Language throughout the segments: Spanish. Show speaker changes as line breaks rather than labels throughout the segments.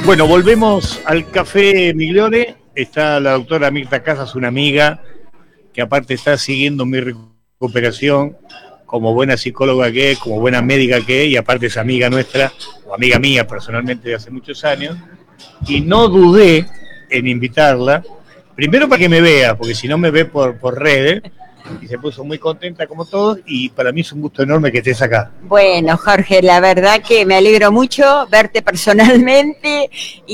Bueno, volvemos al Café Migliore. Está la doctora Mirta Casas, una amiga que aparte está siguiendo mi recuperación como buena psicóloga que es, como buena médica que es, y aparte es amiga nuestra, o amiga mía personalmente de hace muchos años, y no dudé en invitarla, primero para que me vea, porque si no me ve por redes, y se puso muy contenta como todos, y para mí es un gusto enorme que estés acá.
Bueno, Jorge, la verdad que me alegro mucho verte personalmente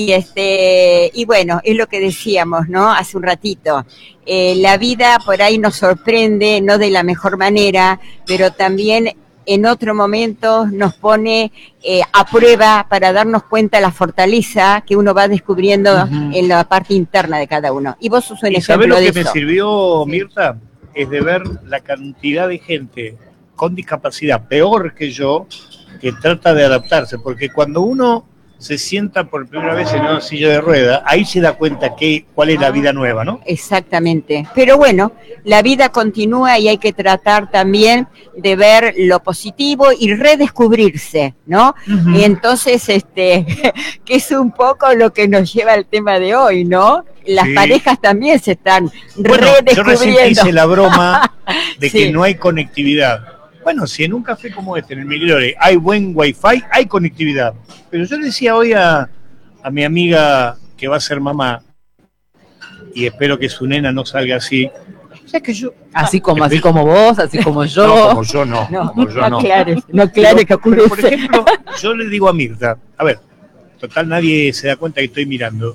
y bueno, es lo que decíamos, ¿no? Hace un ratito. La vida por ahí nos sorprende, no de la mejor manera, pero también en otro momento nos pone a prueba para darnos cuenta de la fortaleza que uno va descubriendo en la parte interna de cada uno. Y vos sos un ejemplo de eso.
¿Y sabés lo que me sirvió, Mirta? Es de ver la cantidad de gente con discapacidad, peor que yo, que trata de adaptarse, porque cuando uno se sienta por primera vez en una silla de rueda, ahí se da cuenta cuál es la vida nueva, ¿no?
Exactamente. Pero bueno, la vida continúa y hay que tratar también de ver lo positivo y redescubrirse, ¿no? Uh-huh. Y entonces, que es un poco lo que nos lleva al tema de hoy, ¿no? Las parejas también se están redescubriendo.
Yo recién hice la broma de que no hay conectividad. Bueno, si en un café como este, en el Migliore, hay buen wifi, hay conectividad. Pero yo le decía hoy a mi amiga que va a ser mamá, y espero que su nena no salga así. O sea que yo,
así como vos, así como yo.
No, como yo no. Como yo no.
No aclares que ocurre.
Por ejemplo, yo le digo a Mirta, a ver, total nadie se da cuenta que estoy mirando.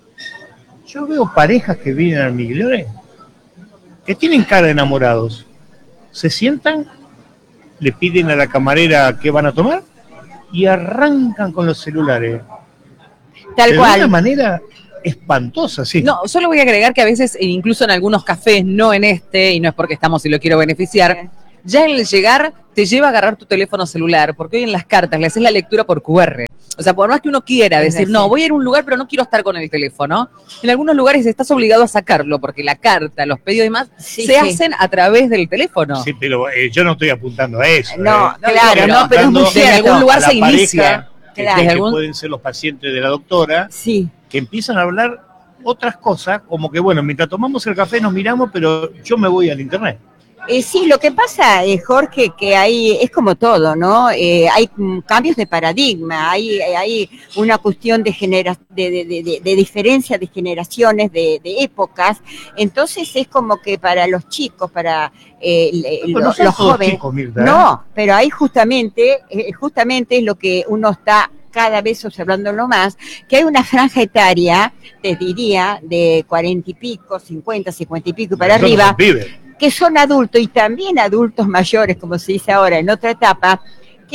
Yo veo parejas que vienen al Migliore que tienen cara de enamorados. Se sientan, le piden a la camarera qué van a tomar y arrancan con los celulares.
Tal cual.
De una manera espantosa, sí.
No, solo voy a agregar que a veces, incluso en algunos cafés, no en este, y no es porque estamos y lo quiero beneficiar, ya en el llegar te lleva a agarrar tu teléfono celular, porque hoy en las cartas le haces la lectura por QR. O sea, por más que uno quiera decir, no, voy a ir a un lugar, pero no quiero estar con el teléfono, en algunos lugares estás obligado a sacarlo, porque la carta, los pedidos y demás, se hacen a través del teléfono.
Sí, pero yo no estoy apuntando a eso.
No, claro, no, pero es muy cierto.
En algún lugar se inicia.
Que pueden ser los pacientes de la doctora, que empiezan a hablar otras cosas, como que, bueno, mientras tomamos el café nos miramos, pero yo me voy al internet.
Sí, lo que pasa, Jorge, que hay, es como todo, ¿no? Hay cambios de paradigma, hay una cuestión de diferencia de generaciones, de épocas, entonces es como que para los chicos, para los jóvenes,
chicos, Mirta,
no, pero ahí justamente es lo que uno está cada vez observándolo más, que hay una franja etaria, te diría, de 40 y pico, 50 y pico y para arriba, que son adultos y también adultos mayores, como se dice ahora en otra etapa, que,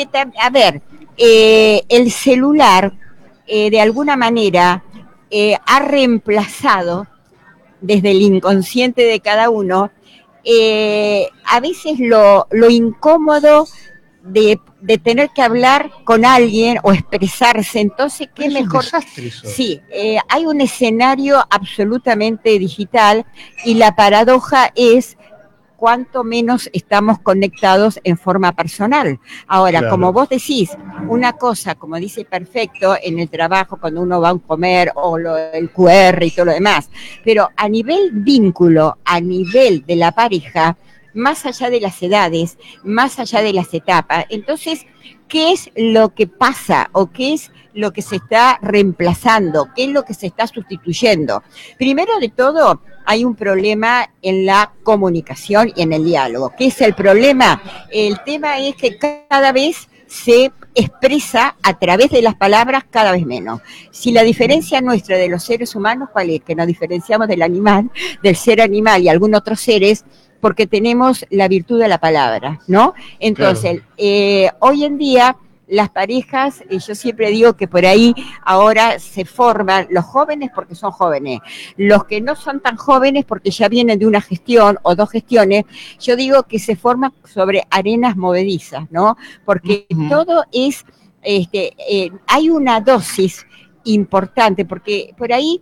el celular de alguna manera ha reemplazado desde el inconsciente de cada uno a veces lo incómodo de tener que hablar con alguien o expresarse. Entonces, ¿qué mejor? Sí, hay un escenario absolutamente digital y la paradoja es cuánto menos estamos conectados en forma personal. Ahora, claro, como vos decís, una cosa, como dice Perfecto, en el trabajo, cuando uno va a comer, o el QR y todo lo demás, pero a nivel vínculo, a nivel de la pareja, más allá de las edades, más allá de las etapas, entonces, ¿qué es lo que pasa o qué es lo que se está reemplazando? ¿Qué es lo que se está sustituyendo? Primero de todo, hay un problema en la comunicación y en el diálogo. ¿Qué es el problema? El tema es que cada vez se expresa a través de las palabras cada vez menos. Si la diferencia nuestra de los seres humanos, ¿cuál es? Que nos diferenciamos del animal, del ser animal y algunos otros seres, porque tenemos la virtud de la palabra, ¿no? Entonces, claro, hoy en día las parejas, yo siempre digo que por ahí ahora se forman los jóvenes porque son jóvenes, los que no son tan jóvenes porque ya vienen de una gestión o dos gestiones, yo digo que se forman sobre arenas movedizas, ¿no? Porque todo es, hay una dosis importante, porque por ahí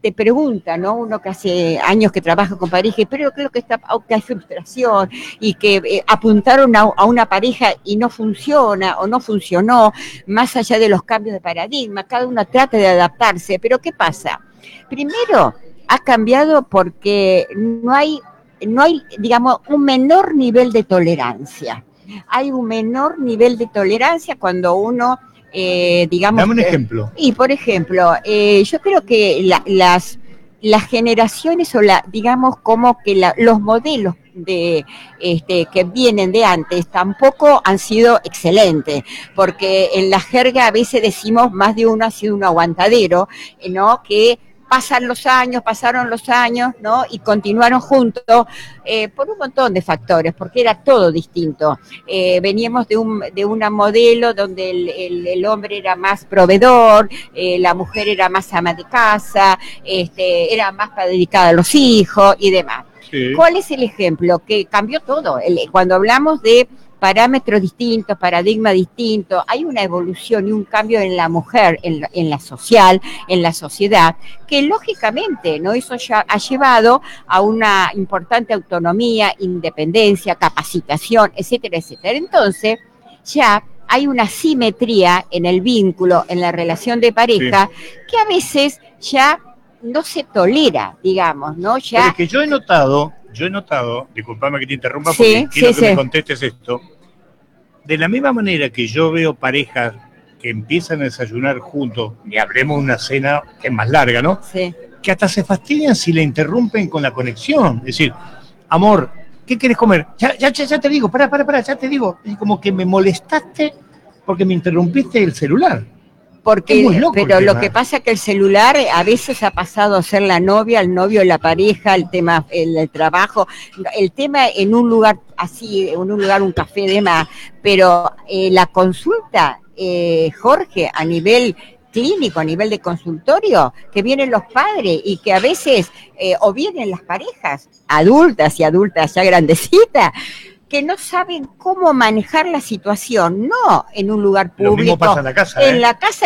te pregunta, ¿no? Uno que hace años que trabaja con pareja, pero creo que que hay frustración y que apuntaron a una pareja y no funciona o no funcionó, más allá de los cambios de paradigma, cada uno trata de adaptarse, pero ¿qué pasa? Primero, ha cambiado porque no hay, digamos, un menor nivel de tolerancia. Hay un menor nivel de tolerancia cuando uno, digamos...
Dame un ejemplo.
Y, por ejemplo, yo creo que las generaciones digamos, como que los modelos que vienen de antes tampoco han sido excelentes, porque en la jerga a veces decimos más de uno ha sido un aguantadero, ¿no? Que pasaron los años, ¿no? Y continuaron juntos por un montón de factores, porque era todo distinto. Veníamos de una modelo donde el hombre era más proveedor, la mujer era más ama de casa, era más dedicada a los hijos y demás. Sí. ¿Cuál es el ejemplo? Que cambió todo. Cuando hablamos de parámetros distintos, paradigmas distintos, hay una evolución y un cambio en la mujer, en la sociedad, que lógicamente, ¿no? Eso ya ha llevado a una importante autonomía, independencia, capacitación, etcétera, etcétera. Entonces, ya hay una simetría en el vínculo, en la relación de pareja, sí, que a veces ya no se tolera, digamos, ¿no? Ya...
Pero es que yo he notado, disculpame que te interrumpa, porque quiero que me contestes esto. De la misma manera que yo veo parejas que empiezan a desayunar juntos, y hablemos de una cena que es más larga, ¿no?
Sí.
Que hasta se fastidian si la interrumpen con la conexión. Es decir, amor, ¿qué quieres comer? Ya te digo, pará, ya te digo. Y como que me molestaste porque me interrumpiste el celular.
Pero lo que pasa es que el celular a veces ha pasado a ser la novia, el novio, la pareja, el tema, el trabajo, el tema en un lugar así, un café de más, pero la consulta, Jorge, a nivel clínico, a nivel de consultorio, que vienen los padres y que a veces, o vienen las parejas, adultas y adultas ya grandecitas, que no saben cómo manejar la situación, no en un lugar público.
Lo mismo pasa en la casa.
En la casa